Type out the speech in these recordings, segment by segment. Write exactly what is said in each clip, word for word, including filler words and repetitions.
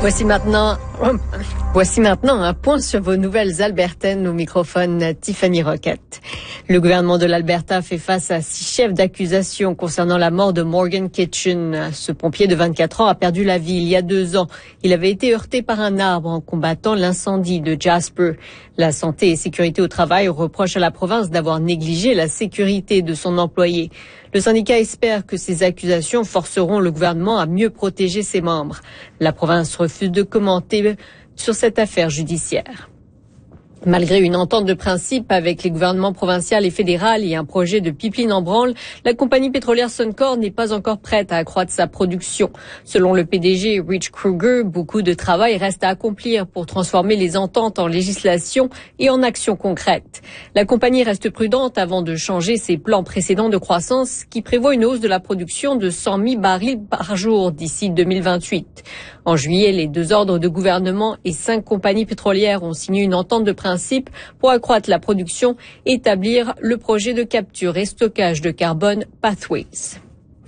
Voici maintenant, voici maintenant un point sur vos nouvelles albertaines au microphone Tiffany Roquette. Le gouvernement de l'Alberta fait face à six chefs d'accusation concernant la mort de Morgan Kitchen. Ce pompier de vingt-quatre ans a perdu la vie il y a deux ans. Il avait été heurté par un arbre en combattant l'incendie de Jasper. La santé et sécurité au travail reproche à la province d'avoir négligé la sécurité de son employé. Le syndicat espère que ces accusations forceront le gouvernement à mieux protéger ses membres. La province refuse de commenter sur cette affaire judiciaire. Malgré une entente de principe avec les gouvernements provincial et fédéral et un projet de pipeline en branle, la compagnie pétrolière Suncor n'est pas encore prête à accroître sa production. Selon le P D G Rich Kruger, beaucoup de travail reste à accomplir pour transformer les ententes en législation et en actions concrètes. La compagnie reste prudente avant de changer ses plans précédents de croissance qui prévoient une hausse de la production de cent mille barils par jour d'ici deux mille vingt-huit. En juillet, les deux ordres de gouvernement et cinq compagnies pétrolières ont signé une entente de principe pour accroître la production et établir le projet de capture et stockage de carbone Pathways.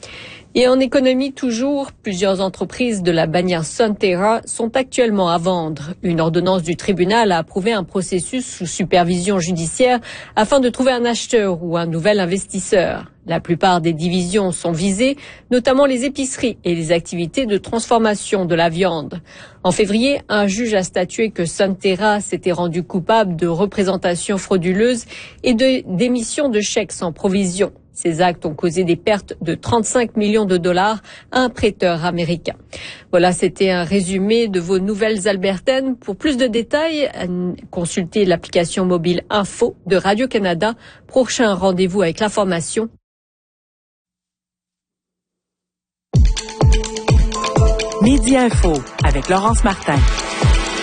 Et en économie toujours, plusieurs entreprises de la bannière Sunterra sont actuellement à vendre. Une ordonnance du tribunal a approuvé un processus sous supervision judiciaire afin de trouver un acheteur ou un nouvel investisseur. La plupart des divisions sont visées, notamment les épiceries et les activités de transformation de la viande. En février, un juge a statué que Sunterra s'était rendu coupable de représentation frauduleuse et de d'émission de chèques sans provision. Ces actes ont causé des pertes de trente-cinq millions de dollars à un prêteur américain. Voilà, c'était un résumé de vos nouvelles albertaines. Pour plus de détails, consultez l'application mobile Info de Radio-Canada. Prochain rendez-vous avec l'information. Midi Info avec Laurence Martin.